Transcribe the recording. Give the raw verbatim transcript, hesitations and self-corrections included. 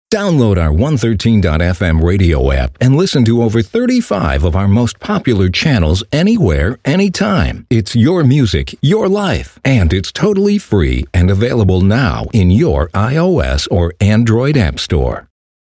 Download our one thirteen dot f m radio app and listen to over thirty-five of our most popular channels anywhere, anytime. It's your music, your life, and it's totally free and available now in your iOS or Android app store.